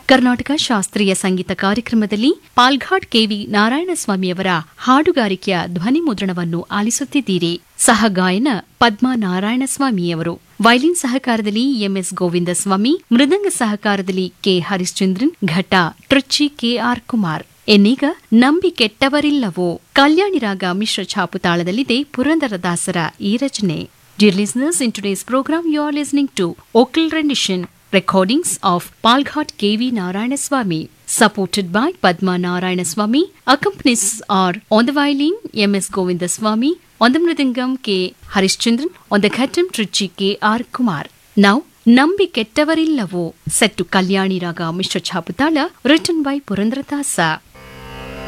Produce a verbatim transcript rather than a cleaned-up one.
ಕರ್ನಾಟಕ ಶಾಸ್ತ್ರೀಯ ಸಂಗೀತ ಕಾರ್ಯಕ್ರಮದಲ್ಲಿ ಪಾಲ್ಘಾಟ್ ಕೆವಿ ನಾರಾಯಣಸ್ವಾಮಿಯವರ ಹಾಡುಗಾರಿಕೆಯ ಧ್ವನಿ ಮುದ್ರಣವನ್ನು ಆಲಿಸುತ್ತಿದ್ದೀರಿ. ಸಹಗಾಯನ ಪದ್ಮಾ ನಾರಾಯಣಸ್ವಾಮಿಯವರು, ವೈಲಿನ್ ಸಹಕಾರದಲ್ಲಿ ಎಂಎಸ್ ಗೋವಿಂದಸ್ವಾಮಿ, ಮೃದಂಗ ಸಹಕಾರದಲ್ಲಿ ಕೆ ಹರಿಶ್ಚಂದ್ರನ್, ಘಟ ಟ್ರಿಚ್ಚಿ ಕೆಆರ್ ಕುಮಾರ್. ಎನ್ನೀಗ ನಂಬಿ ಕೆಟ್ಟವರಿಲ್ಲವೋ ಕಲ್ಯಾಣಿ ರಾಗ ಮಿಶ್ರ ಛಾಪು ತಾಳದಲ್ಲಿದೆ ಪುರಂದರದಾಸರ ಈ ರಚನೆ. Dear listeners, in today's program you are listening to vocal rendition recordings of Palghat K V Narayanaswamy, supported by Padma Narayanaswamy. Accompanies are on the violin M S Govindaswamy, on the mridangam K Harishchandran, on the ghatam Trichy K R Kumar. Now, Nambi Kettavarillavo, set to Kalyani Raga Mishra Chaputala, written by Purandaradasa.